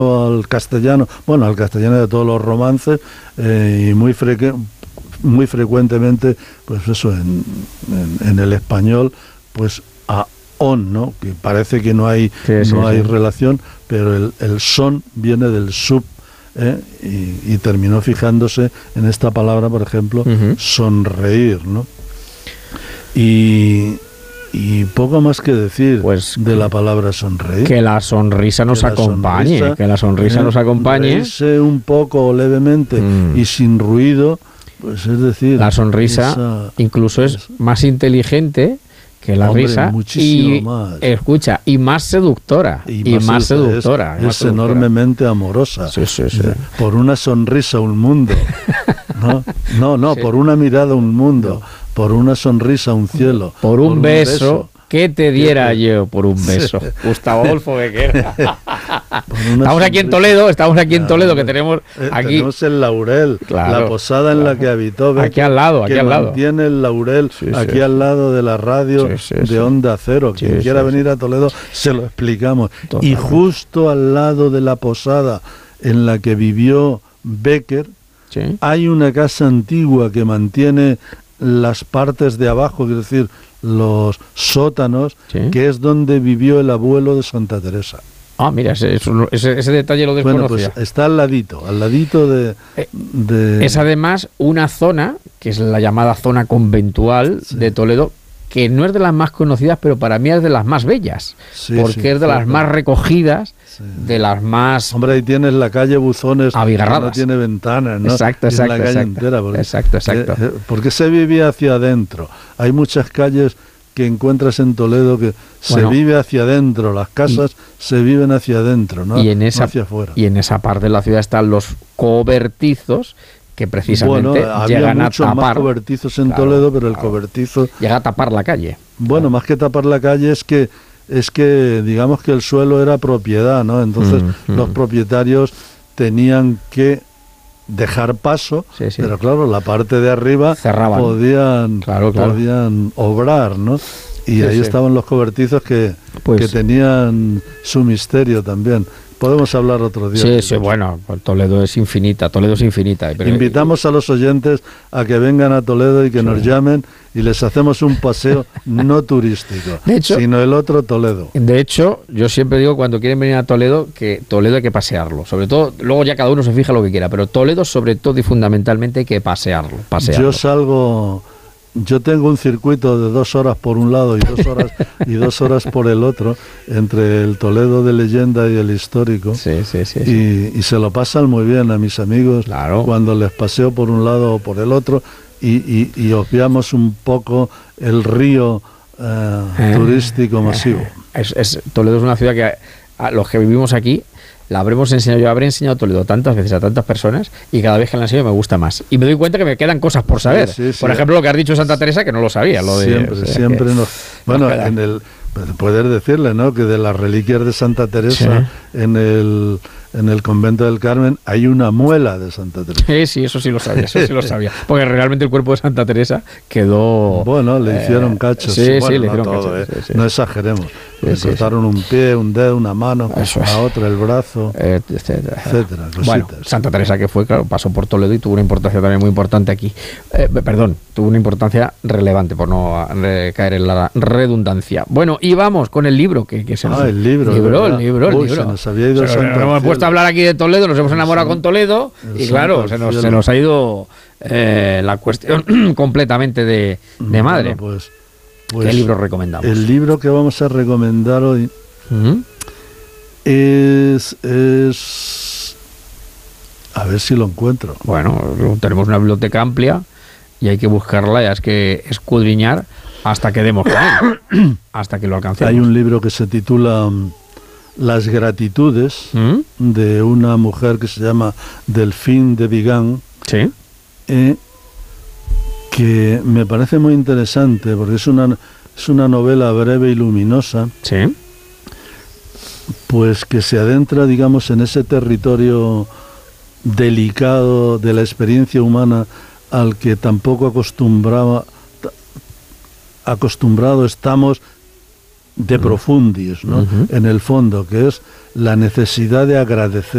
al castellano, bueno, al castellano de todos los romances, y muy frecuentemente, pues eso, en el español, pues a on, ¿no? Que parece que no hay relación, pero el son viene del sub, y terminó fijándose en esta palabra, por ejemplo, sonreír, ¿no? Y poco más que decir de la palabra sonreír. Que la sonrisa nos acompañe. Que la sonrisa nos acompañe. Reírse un poco o levemente y sin ruido, pues es decir... La sonrisa incluso es más inteligente que la risa. Muchísimo más. Escucha, y más seductora. Y más seductora. Es enormemente amorosa. Sí. Por una sonrisa un mundo. No, por una mirada un mundo. Por una sonrisa un cielo. Por un beso. ¿Qué te diera yo por un beso? Gustavo Adolfo Bécquer. Estamos aquí en Toledo, que tenemos aquí... Tenemos el Laurel, la posada en la que habitó Bécquer, aquí al lado. Mantiene el Laurel, aquí al lado de la radio de Onda Cero. Quien quiera venir a Toledo, se lo explicamos. Totalmente. Y justo al lado de la posada en la que vivió Bécquer, hay una casa antigua que mantiene las partes de abajo, es decir, los sótanos, que es donde vivió el abuelo de Santa Teresa. Ah, mira, ese detalle lo desconocía. Bueno, pues está al ladito de... Es además una zona, que es la llamada zona conventual de Toledo, que no es de las más conocidas, pero para mí es de las más bellas, porque es de las más recogidas, de las más... Hombre, ahí tienes la calle Buzones, abigarradas. Que no tiene ventanas, ¿no? Exacto. La calle entera, porque, exacto. Porque se vivía hacia adentro. Hay muchas calles que encuentras en Toledo que se vive hacia adentro, las casas se viven hacia adentro, ¿no? Y no hacia afuera. Y en esa parte de la ciudad están los cobertizos, que precisamente llegan a tapar. Había muchos más cobertizos en Toledo, pero el cobertizo llega a tapar la calle. Bueno, más que tapar la calle es que digamos que el suelo era propiedad, ¿no? Entonces los propietarios tenían que dejar paso, pero claro, la parte de arriba cerraban. Podían obrar, ¿no? Y ahí estaban los cobertizos que tenían su misterio también. Podemos hablar otro día. Sí, bueno, Toledo es infinita. Pero invitamos a los oyentes a que vengan a Toledo y que nos llamen y les hacemos un paseo no turístico, sino el otro Toledo. De hecho, yo siempre digo cuando quieren venir a Toledo que Toledo hay que pasearlo. Sobre todo, luego ya cada uno se fija lo que quiera, pero Toledo sobre todo y fundamentalmente hay que pasearlo. Yo tengo un circuito de 2 horas por un lado y 2 horas por el otro, entre el Toledo de leyenda y el histórico. Y se lo pasan muy bien a mis amigos cuando les paseo por un lado o por el otro y obviamos un poco el río turístico masivo. Toledo es una ciudad que a los que vivimos aquí la habremos enseñado, yo habré enseñado Toledo tantas veces a tantas personas y cada vez que la enseño me gusta más. Y me doy cuenta que me quedan cosas por saber. Por ejemplo, lo que has dicho de Santa Teresa, que no lo sabía. Siempre. Bueno, puedes decirle, ¿no?, que de las reliquias de Santa Teresa en el convento del Carmen hay una muela de Santa Teresa. Sí, eso sí lo sabía. Porque realmente el cuerpo de Santa Teresa quedó... Bueno, le hicieron cachos. Le hicieron todo, cachos. No exageremos. Le cortaron un pie, un dedo, una mano, a otra el brazo, etcétera. Bueno, Santa Teresa, que fue, claro, pasó por Toledo y tuvo una importancia también muy importante aquí. Tuvo una importancia relevante, por no caer en la redundancia. Bueno, y vamos con el libro que se nos... el libro. Se nos había ido nos hemos puesto a hablar aquí de Toledo, nos hemos enamorado con Toledo y claro, se nos ha ido la cuestión completamente de madre. Pues, ¿qué libro recomendamos? El libro que vamos a recomendar hoy es a ver si lo encuentro. Bueno, tenemos una biblioteca amplia y hay que buscarla, ya es que escudriñar hasta que demos con él, hasta que lo alcancemos. Hay un libro que se titula Las gratitudes, de una mujer que se llama Delphine de Vigan, que me parece muy interesante porque es una novela breve y luminosa, pues que se adentra, digamos, en ese territorio delicado de la experiencia humana al que tampoco acostumbrado estamos de profundis, ¿no? En el fondo, que es la necesidad de agradecer.